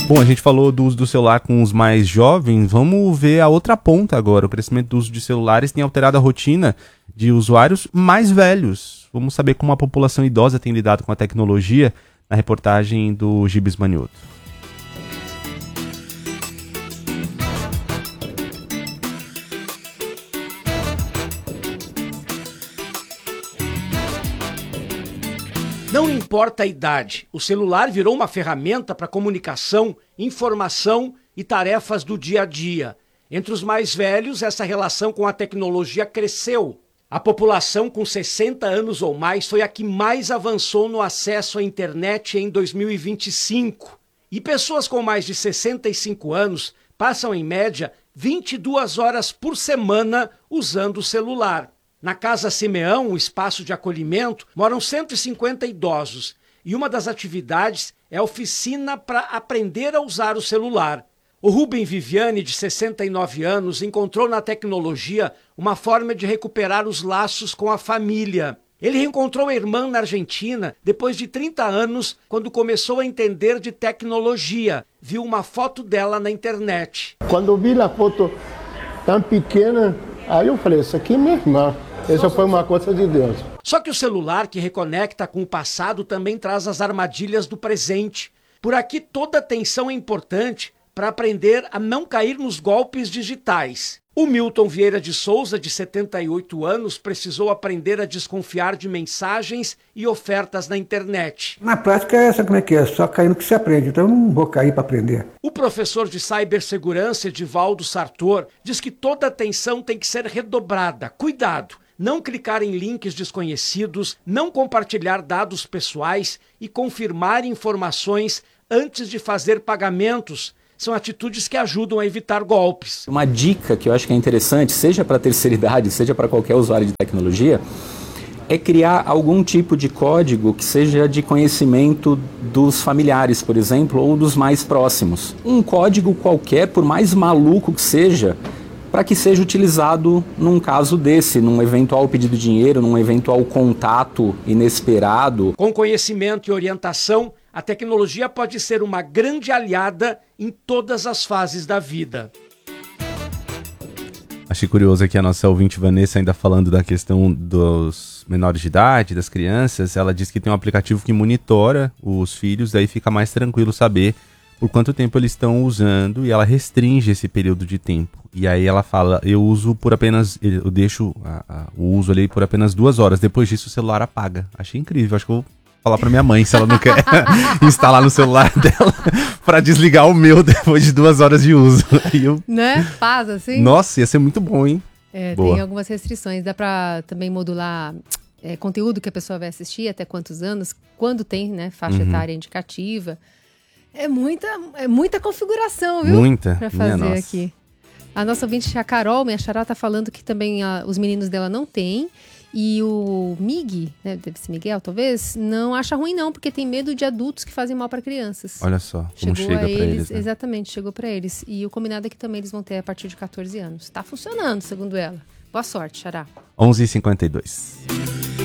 Bom, a gente falou do uso do celular com os mais jovens, vamos ver a outra ponta agora. O crescimento do uso de celulares tem alterado a rotina de usuários mais velhos. Vamos saber como a população idosa tem lidado com a tecnologia na reportagem do Gibes Manioto. Não importa a idade, o celular virou uma ferramenta para comunicação, informação e tarefas do dia a dia. Entre os mais velhos, essa relação com a tecnologia cresceu. A população com 60 anos ou mais foi a que mais avançou no acesso à internet em 2025. E pessoas com mais de 65 anos passam, em média, 22 horas por semana usando o celular. Na Casa Simeão, um espaço de acolhimento, moram 150 idosos e uma das atividades é a oficina para aprender a usar o celular. O Rubem Viviane, de 69 anos, encontrou na tecnologia uma forma de recuperar os laços com a família. Ele reencontrou a irmã na Argentina depois de 30 anos, quando começou a entender de tecnologia. Viu uma foto dela na internet. Quando eu vi a foto tão pequena, aí eu falei, isso aqui é minha irmã. Essa foi uma coisa de Deus. Só que o celular que reconecta com o passado também traz as armadilhas do presente. Por aqui toda atenção é importante para aprender a não cair nos golpes digitais. O Milton Vieira de Souza, de 78 anos, precisou aprender a desconfiar de mensagens e ofertas na internet. Na prática, essa como é que é? Só cair no que se aprende, então eu não vou cair para aprender. O professor de cibersegurança, Edivaldo Sartor, diz que toda atenção tem que ser redobrada. Cuidado! Não clicar em links desconhecidos, não compartilhar dados pessoais e confirmar informações antes de fazer pagamentos. São atitudes que ajudam a evitar golpes. Uma dica que eu acho que é interessante, seja para a terceira idade, seja para qualquer usuário de tecnologia, é criar algum tipo de código que seja de conhecimento dos familiares, por exemplo, ou dos mais próximos. Um código qualquer, por mais maluco que seja, para que seja utilizado num caso desse, num eventual pedido de dinheiro, num eventual contato inesperado. Com conhecimento e orientação, a tecnologia pode ser uma grande aliada em todas as fases da vida. Achei curioso aqui a nossa ouvinte Vanessa ainda falando da questão dos menores de idade, das crianças. Ela diz que tem um aplicativo que monitora os filhos, daí fica mais tranquilo saber por quanto tempo eles estão usando e ela restringe esse período de tempo. E aí ela fala, eu deixo o uso ali por apenas 2 horas, depois disso o celular apaga. Achei incrível, acho que eu vou falar pra minha mãe se ela não quer instalar no celular dela pra desligar o meu depois de 2 horas de uso. Né? Paz, assim? Nossa, ia ser muito bom, hein? Tem algumas restrições, dá pra também modular conteúdo que a pessoa vai assistir, até quantos anos, quando tem, né, faixa etária indicativa. É muita configuração, viu? Muita. Pra fazer aqui. A nossa ouvinte, a Carol, minha xará, tá falando que também os meninos dela não têm. E o Mig, né, deve ser Miguel, talvez, não acha ruim não, porque tem medo de adultos que fazem mal para crianças. Olha só, como chega para eles, né? Exatamente, chegou para eles. E o combinado é que também eles vão ter a partir de 14 anos. Tá funcionando, segundo ela. Boa sorte, xará. 11h52.